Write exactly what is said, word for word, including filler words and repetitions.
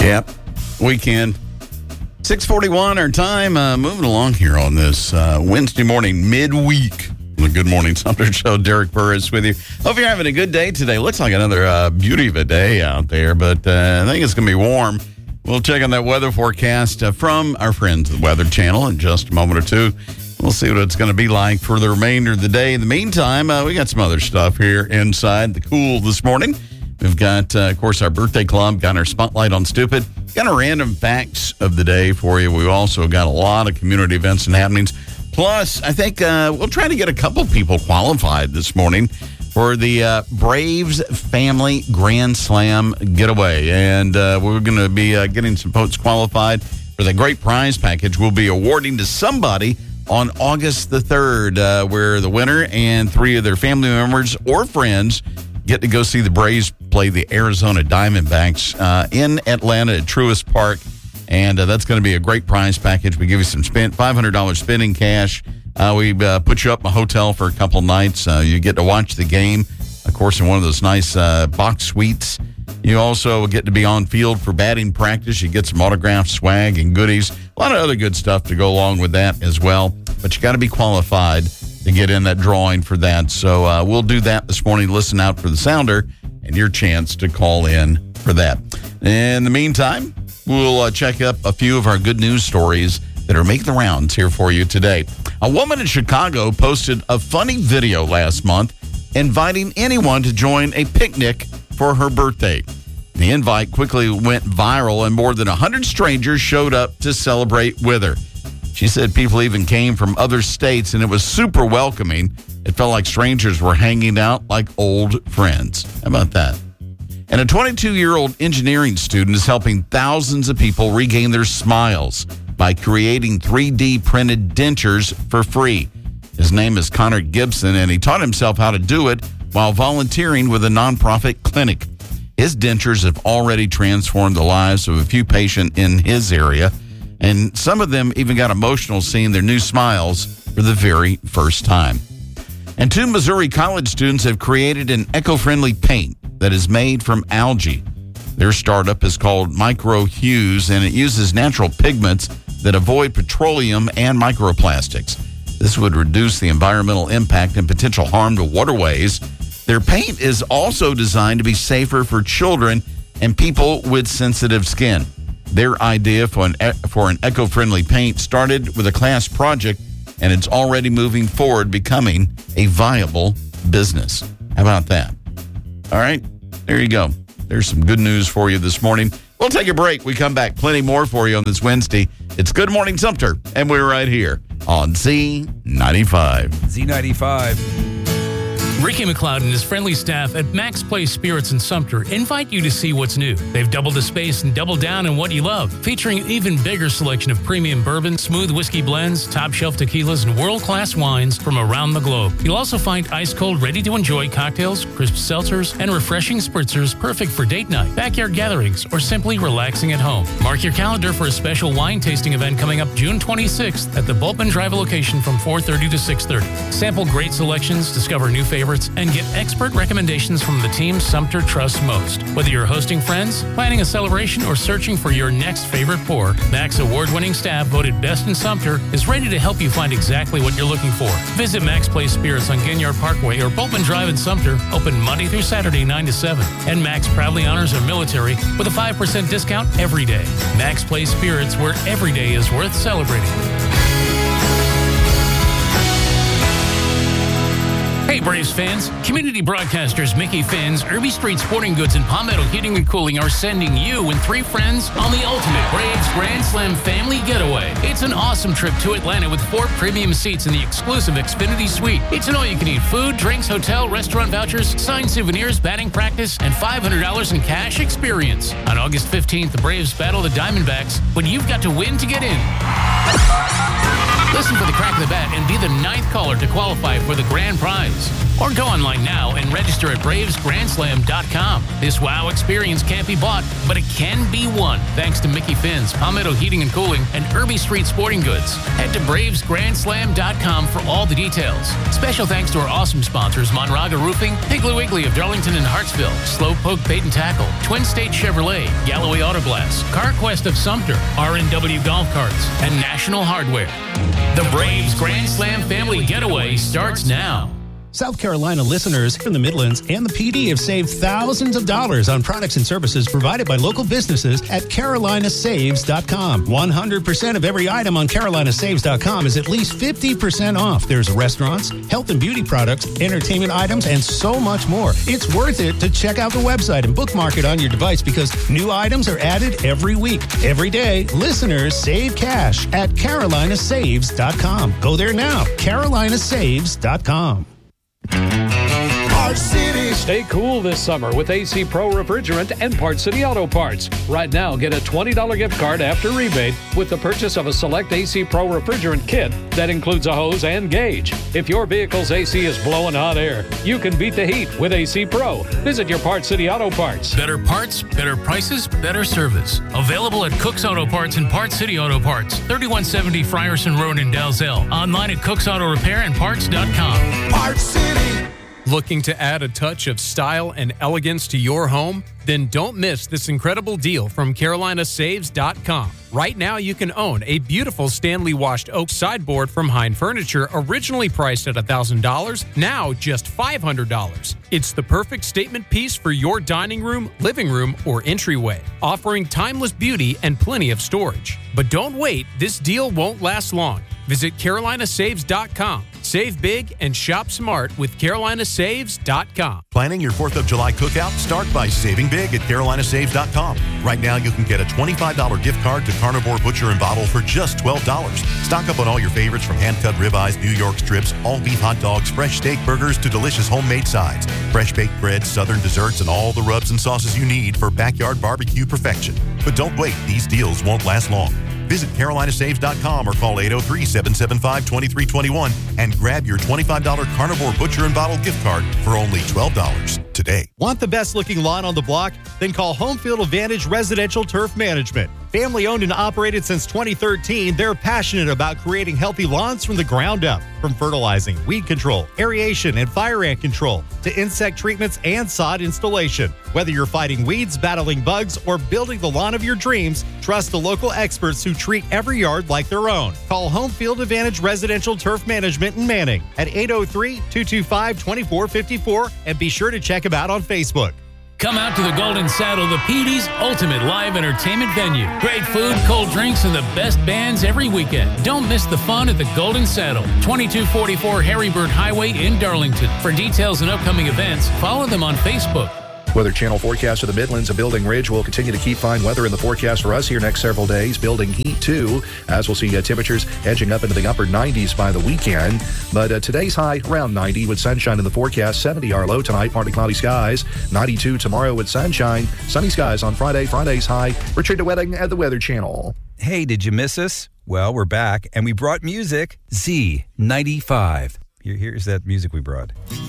Yep, weekend. six forty-one our time. Uh, moving along here on this uh, Wednesday morning, midweek. The Good Morning Sumter Show. Derek Burris with you. Hope you're having a good day today. Looks like another uh, beauty of a day out there, but uh, I think it's going to be warm. We'll check on that weather forecast uh, from our friends at the Weather Channel in just a moment or two. We'll see what it's going to be like for the remainder of the day. In the meantime, uh, we got some other stuff here inside the cool this morning. We've got, uh, of course, our birthday club, got our spotlight on stupid, got our random facts of the day for you. We've also got a lot of community events and happenings. Plus, I think uh, we'll try to get a couple people qualified this morning for the uh, Braves Family Grand Slam Getaway. And uh, we're going to be uh, getting some folks qualified for the great prize package we'll be awarding to somebody on August the third, uh, where the winner and three of their family members or friends get to go see the Braves play the Arizona Diamondbacks uh, in Atlanta at Truist Park. And uh, that's going to be a great prize package. We give you some spent five hundred dollars spending cash. Uh, we uh, put you up in a hotel for a couple of nights. Uh, you get to watch the game, of course, in one of those nice uh, box suites. You also get to be on field for batting practice. You get some autographed swag and goodies. A lot of other good stuff to go along with that as well. But you got to be qualified to get in that drawing for that. So uh, we'll do that this morning. Listen out for the sounder and your chance to call in for that. In the meantime, we'll uh, check up a few of our good news stories that are making the rounds here for you today. A woman in Chicago posted a funny video last month inviting anyone to join a picnic for her birthday. The invite quickly went viral, and more than one hundred strangers showed up to celebrate with her. She said people even came from other states, and it was super welcoming. It felt like strangers were hanging out like old friends. How about that? And a twenty-two-year-old engineering student is helping thousands of people regain their smiles by creating three D printed dentures for free. His name is Connor Gibson, and he taught himself how to do it while volunteering with a nonprofit clinic. His dentures have already transformed the lives of a few patients in his area, and some of them even got emotional seeing their new smiles for the very first time. And two Missouri college students have created an eco-friendly paint that is made from algae. Their startup is called Micro Hues, and it uses natural pigments that avoid petroleum and microplastics. This would reduce the environmental impact and potential harm to waterways. Their paint is also designed to be safer for children and people with sensitive skin. Their idea for an, for an eco-friendly paint started with a class project, and it's already moving forward, becoming a viable business. How about that? All right, there you go. There's some good news for you this morning. We'll take a break. We come back. Plenty more for you on this Wednesday. It's Good Morning Sumter, and we're right here on Z ninety-five. Z ninety-five. Ricky McLeod and his friendly staff at Max Place Spirits in Sumter invite you to see what's new. They've doubled the space and doubled down on what you love, featuring an even bigger selection of premium bourbon, smooth whiskey blends, top-shelf tequilas, and world-class wines from around the globe. You'll also find ice-cold, ready-to-enjoy cocktails, crisp seltzers, and refreshing spritzers perfect for date night, backyard gatherings, or simply relaxing at home. Mark your calendar for a special wine tasting event coming up June twenty-sixth at the Bultman Drive location from four thirty to six thirty. Sample great selections, discover new favorites, and get expert recommendations from the team Sumter trusts most. Whether you're hosting friends, planning a celebration, or searching for your next favorite pour, Max award-winning staff voted best in Sumter is ready to help you find exactly what you're looking for. Visit Max Place Spirits on Ginyard Parkway or Bultman Drive in Sumter, open Monday through Saturday, nine to seven. And Max proudly honors our military with a five percent discount every day. Max Place Spirits, where every day is worth celebrating. Hey Braves fans, community broadcasters Mickey Finn's, Irby Street Sporting Goods, and Palmetto Heating and Cooling are sending you and three friends on the ultimate Braves Grand Slam family getaway. It's an awesome trip to Atlanta with four premium seats in the exclusive Xfinity Suite. It's an all-you-can-eat food, drinks, hotel, restaurant vouchers, signed souvenirs, batting practice, and five hundred dollars in cash experience. On August fifteenth, the Braves battle the Diamondbacks, but you've got to win to get in. Listen for the crack of the bat and be the ninth caller to qualify for the grand prize. Or go online now and register at braves grand slam dot com. This wow experience can't be bought, but it can be won thanks to Mickey Finn's, Palmetto Heating and Cooling, and Irby Street Sporting Goods. Head to braves grand slam dot com for all the details. Special thanks to our awesome sponsors, Monraga Roofing, Piggly Wiggly of Darlington and Hartsville, Slowpoke Bait and Tackle, Twin State Chevrolet, Galloway Auto Glass, CarQuest of Sumter, R and W Golf Carts, and National Hardware. The Braves Grand Slam Family Getaway starts now. South Carolina listeners in the Midlands and the P D have saved thousands of dollars on products and services provided by local businesses at carolina saves dot com. one hundred percent of every item on carolina saves dot com is at least fifty percent off. There's restaurants, health and beauty products, entertainment items, and so much more. It's worth it to check out the website and bookmark it on your device because new items are added every week. Every day, listeners save cash at carolina saves dot com. Go there now, carolina saves dot com. Parts City. Stay cool this summer with A C Pro Refrigerant and Parts City Auto Parts. Right now, get a twenty dollars gift card after rebate with the purchase of a select A C Pro Refrigerant kit that includes a hose and gauge. If your vehicle's A C is blowing hot air, you can beat the heat with A C Pro. Visit your Parts City Auto Parts. Better parts, better prices, better service. Available at Cook's Auto Parts and Parts City Auto Parts, thirty-one seventy Frierson Road in Dalzell. Online at cooks auto repair and parts dot com. Parts City. Looking to add a touch of style and elegance to your home? Then don't miss this incredible deal from carolina saves dot com. Right now, you can own a beautiful Stanley washed oak sideboard from Hein Furniture, originally priced at one thousand dollars, now just five hundred dollars. It's the perfect statement piece for your dining room, living room, or entryway, offering timeless beauty and plenty of storage. But don't wait, this deal won't last long. Visit carolina saves dot com. Save big and shop smart with carolina saves dot com. Planning your fourth of July cookout? Start by saving big at carolina saves dot com. Right now, you can get a twenty-five dollars gift card to Carnivore Butcher and Bottle for just twelve dollars. Stock up on all your favorites from hand-cut ribeyes, New York strips, all-beef hot dogs, fresh steak burgers, to delicious homemade sides, fresh baked bread, southern desserts, and all the rubs and sauces you need for backyard barbecue perfection. But don't wait. These deals won't last long. Visit carolina saves dot com or call eight oh three, seven seven five, two three two one and grab your twenty-five dollars Carnivore Butcher and Bottle gift card for only twelve dollars today. Want the best looking lawn on the block? Then call Homefield Advantage Residential Turf Management. Family owned and operated since twenty thirteen, they're passionate about creating healthy lawns from the ground up. From fertilizing, weed control, aeration, and fire ant control to insect treatments and sod installation. Whether you're fighting weeds, battling bugs, or building the lawn of your dreams, trust the local experts who treat every yard like their own. Call Homefield Advantage Residential Turf Management in Manning at eight oh three, two two five, two four five four and be sure to check them out on Facebook. Come out to the Golden Saddle, the P D's ultimate live entertainment venue. Great food, cold drinks, and the best bands every weekend. Don't miss the fun at the Golden Saddle, twenty-two forty-four Harrybird Highway in Darlington. For details and upcoming events, follow them on Facebook. Weather Channel forecast for the Midlands and Building Ridge will continue to keep fine weather in the forecast for us here next several days. Building heat, too, as we'll see uh, temperatures edging up into the upper nineties by the weekend. But uh, today's high around ninety with sunshine in the forecast. seventy our low tonight, partly cloudy skies. ninety-two tomorrow with sunshine. Sunny skies on Friday. Friday's high. Richard DeWetting at the Weather Channel. Hey, did you miss us? Well, we're back, and we brought music. Z ninety-five. Here, here's that music we brought.